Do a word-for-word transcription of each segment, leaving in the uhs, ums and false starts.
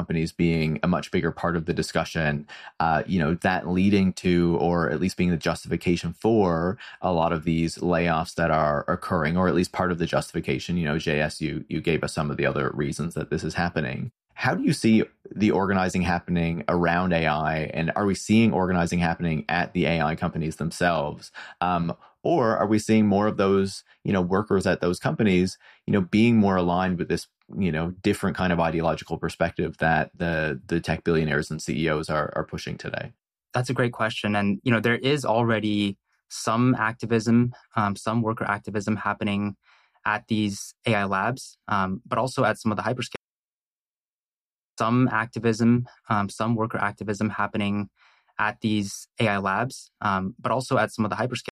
companies being a much bigger part of the discussion, uh, you know, that leading to, or at least being the justification for a lot of these layoffs that are occurring, or at least part of the justification. You know, J S, you, you gave us some of the other reasons that this is happening. How do you see the organizing happening around A I? And are we seeing organizing happening at the A I companies themselves? Um, or are we seeing more of those, you know, workers at those companies, you know, being more aligned with this, you know, different kind of ideological perspective that the the tech billionaires and C E Os are are pushing today? That's a great question. And, you know, there is already some activism, um, some worker activism happening at these A I labs, um, but also at some of the hyperscalers. Some activism, um, some worker activism happening at these A I labs, um, but also at some of the hyperscalers.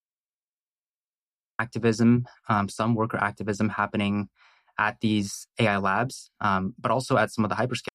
Activism, um, some worker activism happening at these A I labs, um, but also at some of the hyperscalers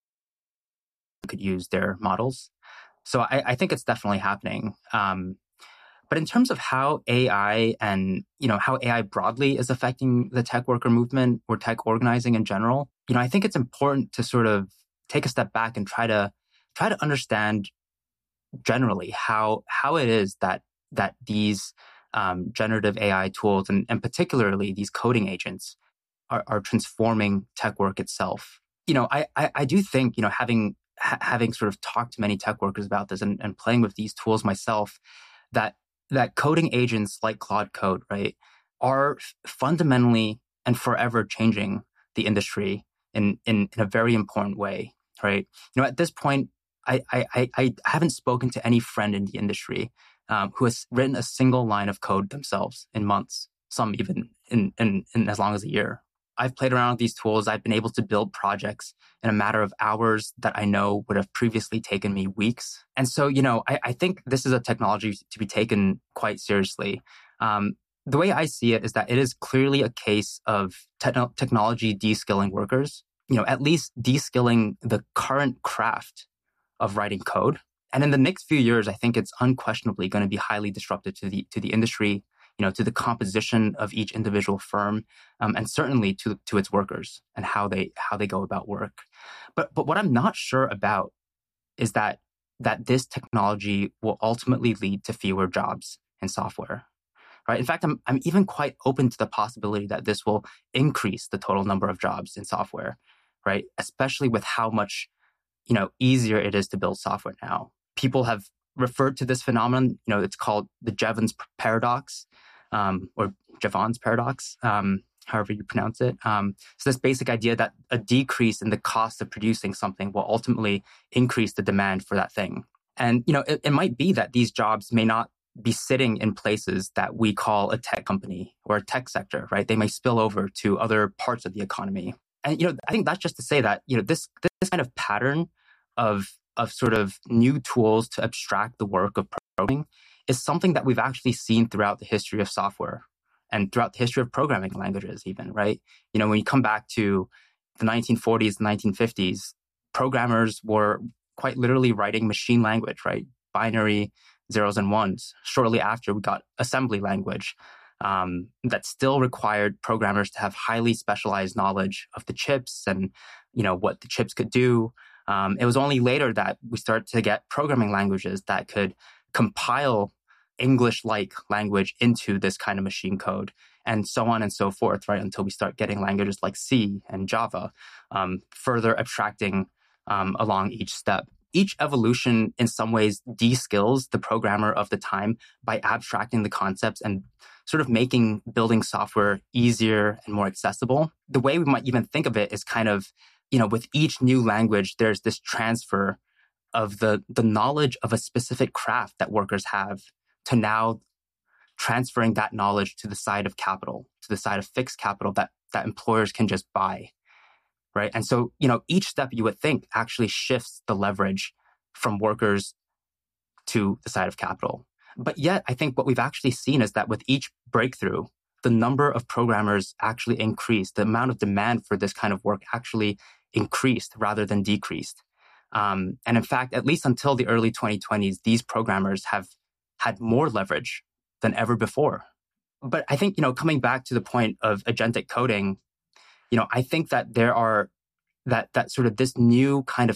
could use their models. So I, I think it's definitely happening. Um, but in terms of how A I and, you know, how A I broadly is affecting the tech worker movement or tech organizing in general, you know, I think it's important to sort of take a step back and try to try to understand generally how how it is that that these um, generative A I tools and, and particularly these coding agents are, are transforming tech work itself. You know, I I, I do think, you know, having ha- having sort of talked to many tech workers about this and, and playing with these tools myself, that that coding agents like Claude Code, right, are fundamentally and forever changing the industry in, in, in a very important way, right? You know, at this point, I, I, I haven't spoken to any friend in the industry um, who has written a single line of code themselves in months, some even in, in, in as long as a year. I've played around with these tools. I've been able to build projects in a matter of hours that I know would have previously taken me weeks. And so, you know, I, I think this is a technology to be taken quite seriously. Um, the way I see it is that it is clearly a case of te- technology de-skilling workers, you know, at least de-skilling the current craft of writing code. And in the next few years, I think it's unquestionably going to be highly disruptive to the to the industry, you know, to the composition of each individual firm, um, and certainly to to its workers and how they how they go about work. But but what I'm not sure about is that that this technology will ultimately lead to fewer jobs in software. Right. In fact, I'm I'm even quite open to the possibility that this will increase the total number of jobs in software, right? Especially with how much, you know, easier it is to build software now. People have referred to this phenomenon, you know, it's called the Jevons paradox, um, or Jevons paradox, um, however you pronounce it. Um, so this basic idea that a decrease in the cost of producing something will ultimately increase the demand for that thing. And, you know, it, it might be that these jobs may not be sitting in places that we call a tech company or a tech sector, right? They may spill over to other parts of the economy. And, you know, I think that's just to say that, you know, this, this kind of pattern of, of sort of new tools to abstract the work of programming is something that we've actually seen throughout the history of software and throughout the history of programming languages even, right? You know, when you come back to the nineteen forties, nineteen fifties, programmers were quite literally writing machine language, right? Binary zeros and ones. Shortly after, we got assembly language um, that still required programmers to have highly specialized knowledge of the chips and, you know, what the chips could do. Um, it was only later that we started to get programming languages that could compile English-like language into this kind of machine code, and so on and so forth, right? Until we start getting languages like C and Java, um, further abstracting um, along each step. Each evolution in some ways de-skills the programmer of the time by abstracting the concepts and sort of making building software easier and more accessible. The way we might even think of it is kind of, you know, with each new language, there's this transfer of the, the knowledge of a specific craft that workers have to now transferring that knowledge to the side of capital, to the side of fixed capital that, that employers can just buy, right? And so, you know, each step you would think actually shifts the leverage from workers to the side of capital. But yet, I think what we've actually seen is that with each breakthrough, the number of programmers actually increased. The amount of demand for this kind of work actually increased rather than decreased. Um, and in fact, at least until the early twenty twenties, these programmers have had more leverage than ever before. But I think, you know, coming back to the point of agentic coding, you know, I think that there are that that sort of this new kind of